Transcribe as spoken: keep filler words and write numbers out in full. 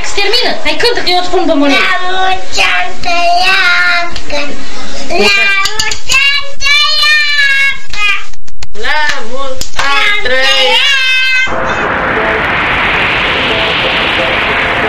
se termină. Hai, cântă că eu îți spun bombonie. La mulți ani trăiască, la